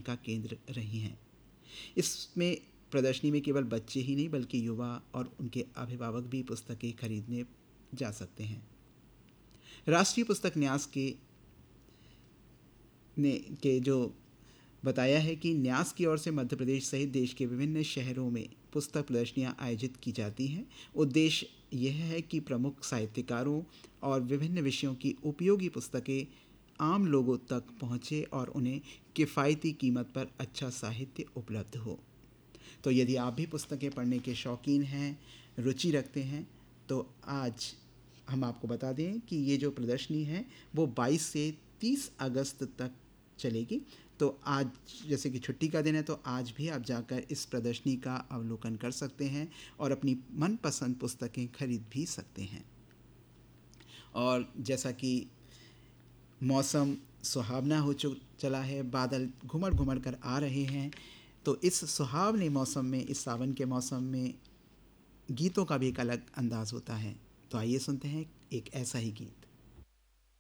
का केंद्र रही हैं। इसमें प्रदर्शनी में केवल बच्चे ही नहीं बल्कि युवा और उनके अभिभावक भी पुस्तकें खरीदने जा सकते हैं। राष्ट्रीय पुस्तक न्यास के जो बताया है कि न्यास की ओर से मध्य प्रदेश सहित देश के विभिन्न शहरों में पुस्तक प्रदर्शनियां आयोजित की जाती हैं। उद्देश्य यह है कि प्रमुख साहित्यकारों और विभिन्न विषयों की उपयोगी पुस्तकें आम लोगों तक पहुँचे और उन्हें किफ़ायती कीमत पर अच्छा साहित्य उपलब्ध हो। तो यदि आप भी पुस्तकें पढ़ने के शौकीन हैं, रुचि रखते हैं, तो आज हम आपको बता दें कि ये जो प्रदर्शनी है वो 22 से 30 अगस्त तक चलेगी। तो आज जैसे कि छुट्टी का दिन है तो आज भी आप जाकर इस प्रदर्शनी का अवलोकन कर सकते हैं और अपनी मनपसंद पुस्तकें खरीद भी सकते हैं। और जैसा कि मौसम सुहावना हो चला है, बादल घुमड़ घुमड़ कर आ रहे हैं, तो इस सुहावने मौसम में, इस सावन के मौसम में गीतों का भी एक अलग अंदाज़ होता है। तो आइए सुनते हैं एक ऐसा ही गीत।